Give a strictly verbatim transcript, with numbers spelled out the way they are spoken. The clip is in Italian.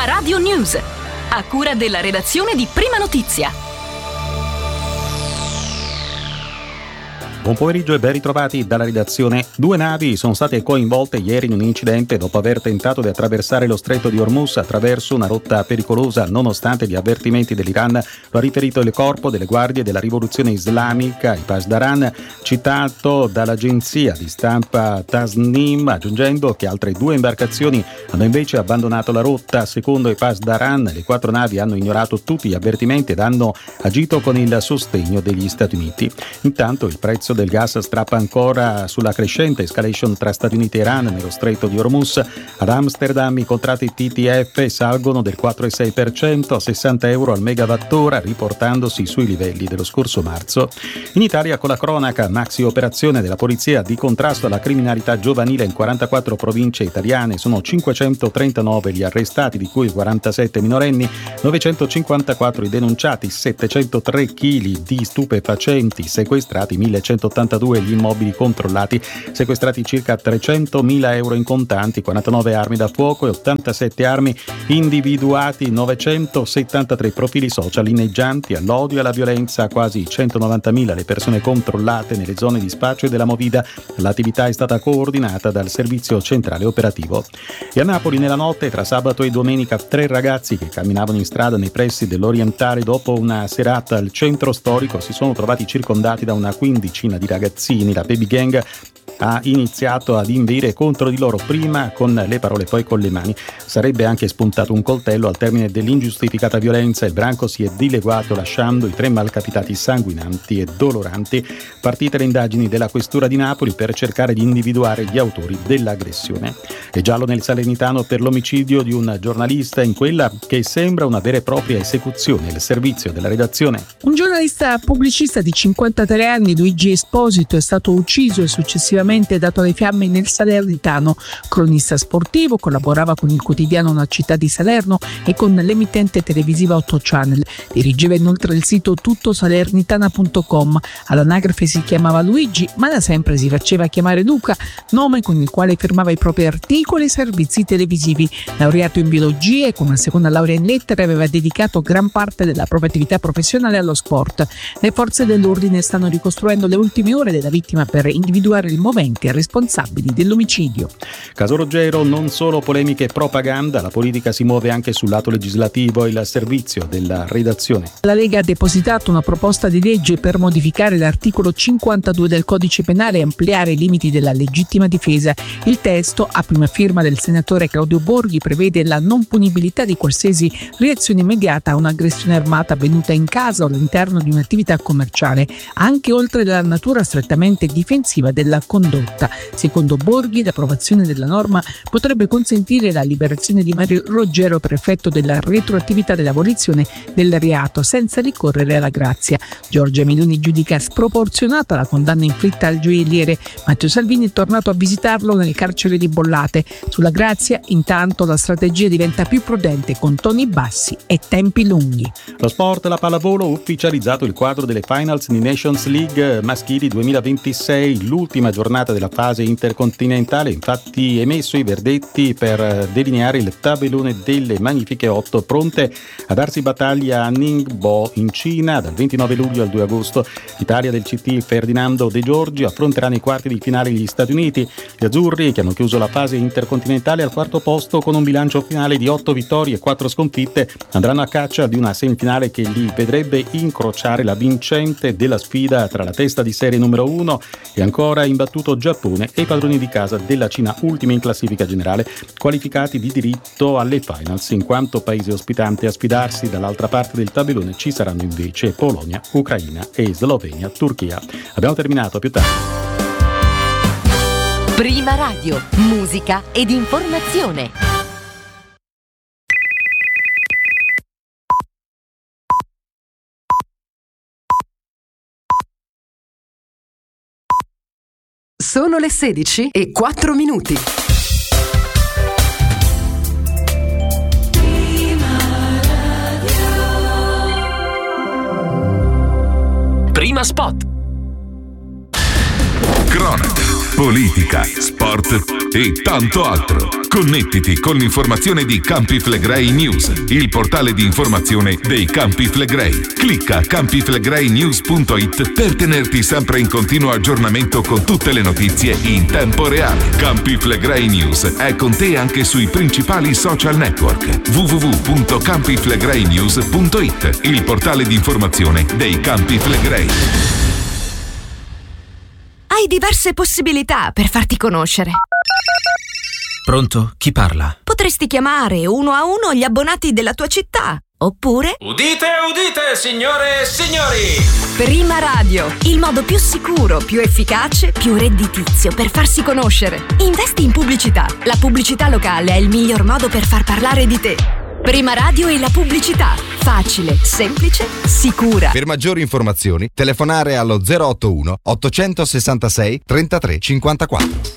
Prima Radio News, a cura della redazione di Prima Notizia. Buon pomeriggio e ben ritrovati dalla redazione. Due navi sono state coinvolte ieri in un incidente dopo aver tentato di attraversare lo stretto di Hormuz attraverso una rotta pericolosa, nonostante gli avvertimenti dell'Iran. Lo ha riferito il corpo delle guardie della rivoluzione islamica, il Pasdaran, citato dall'agenzia di stampa Tasnim, aggiungendo che altre due imbarcazioni hanno invece abbandonato la rotta. Secondo il Pasdaran, le quattro navi hanno ignorato tutti gli avvertimenti ed hanno agito con il sostegno degli Stati Uniti. Intanto il prezzo del gas strappa ancora sulla crescente escalation tra Stati Uniti e Iran nello stretto di Hormuz. Ad Amsterdam i contratti T T F salgono del quattro virgola sei per cento a sessanta euro al megawattora, riportandosi sui livelli dello scorso marzo. In Italia, con la cronaca, maxi operazione della polizia di contrasto alla criminalità giovanile in quarantaquattro province italiane. Sono cinquecentotrentanove gli arrestati, di cui quarantasette minorenni, novecentocinquantaquattro i denunciati, settecentotre chili di stupefacenti sequestrati, millecentottantadue gli immobili controllati, sequestrati circa trecentomila euro in contanti, quarantanove armi da fuoco e ottantasette armi individuati, novecentosettantatré profili social inneggianti all'odio e alla violenza, quasi centonovantamila le persone controllate nelle zone di spaccio e della movida. L'attività è stata coordinata dal servizio centrale operativo. E a Napoli, nella notte tra sabato e domenica, tre ragazzi che camminavano in strada nei pressi dell'Orientale dopo una serata al centro storico si sono trovati circondati da una quindicina di ragazzini. La baby gang ha iniziato ad inveire contro di loro, prima con le parole poi con le mani. Sarebbe anche spuntato un coltello. Al termine dell'ingiustificata violenza il branco si è dileguato, lasciando i tre malcapitati sanguinanti e doloranti. Partite le indagini della questura di Napoli per cercare di individuare gli autori dell'aggressione. È giallo nel Salernitano per l'omicidio di un giornalista in quella che sembra una vera e propria esecuzione. Il servizio della redazione. Un giornalista pubblicista di cinquantatré anni, Luigi Esposito, è stato ucciso e successivamente dato alle fiamme nel Salernitano. Cronista sportivo, collaborava con il quotidiano Una Città di Salerno e con l'emittente televisiva otto Channel. Dirigeva inoltre il sito tutto salernitana punto com. All'anagrafe si chiamava Luigi, ma da sempre si faceva chiamare Luca, nome con il quale firmava i propri articoli e servizi televisivi. Laureato in biologia e con una seconda laurea in lettere, aveva dedicato gran parte della propria attività professionale allo sport. Le forze dell'ordine stanno ricostruendo le ultime ore della vittima per individuare il movente responsabili dell'omicidio. Caso Ruggero, non solo polemiche e propaganda, la politica si muove anche sul lato legislativo. Il servizio della redazione. La Lega ha depositato una proposta di legge per modificare l'articolo cinquantadue del codice penale e ampliare i limiti della legittima difesa. Il testo, a prima firma del senatore Claudio Borghi, prevede la non punibilità di qualsiasi reazione immediata a un'aggressione armata avvenuta in casa o all'interno di un'attività commerciale, anche oltre la natura strettamente difensiva della condotta. Secondo Borghi, l'approvazione della norma potrebbe consentire la liberazione di Mario Ruggero per effetto della retroattività dell'abolizione del reato, senza ricorrere alla grazia. Giorgia Meloni giudica sproporzionata la condanna inflitta al gioielliere. Matteo Salvini è tornato a visitarlo nel carcere di Bollate. Sulla grazia, intanto, la strategia diventa più prudente, con toni bassi e tempi lunghi. Lo sport, la pallavolo, ufficializzato il quadro delle finals di Nations League maschili duemilaventisei, l'ultima giornata della fase intercontinentale. Infatti emesso i verdetti per delineare il tabellone delle magnifiche otto, pronte a darsi battaglia a Ningbo in Cina dal ventinove luglio al due agosto. L'Italia del C T Ferdinando De Giorgio affronterà nei quarti di finale gli Stati Uniti. Gli azzurri, che hanno chiuso la fase intercontinentale al quarto posto con un bilancio finale di otto vittorie e quattro sconfitte, andranno a caccia di una semifinale che li vedrebbe incrociare la vincente della sfida tra la testa di serie numero uno e ancora imbattuto Giappone e i padroni di casa della Cina, ultimi in classifica generale, qualificati di diritto alle finals. In quanto paese ospitante, a sfidarsi dall'altra parte del tabellone ci saranno invece Polonia, Ucraina e Slovenia, Turchia. Abbiamo terminato, a più tardi. Prima Radio, musica ed informazione. Sono le sedici e quattro minuti. Prima Spot. Cronaca. politica, sport e tanto altro. Connettiti con l'informazione di Campi Flegrei News, il portale di informazione dei Campi Flegrei. Clicca campi flegrei news punto it per tenerti sempre in continuo aggiornamento con tutte le notizie in tempo reale. Campi Flegrei News è con te anche sui principali social network. w w w punto campi flegrei news punto it, il portale di informazione dei Campi Flegrei. Hai diverse possibilità per farti conoscere. Pronto? Chi parla? Potresti chiamare uno a uno gli abbonati della tua città. Oppure... Udite, udite, signore e signori! Prima Radio, il modo più sicuro, più efficace, più redditizio per farsi conoscere. Investi in pubblicità. La pubblicità locale è il miglior modo per far parlare di te. Prima Radio e la pubblicità. Facile, semplice, sicura. Per maggiori informazioni, telefonare allo zero otto uno ottocentosessantasei trentatré cinquantaquattro.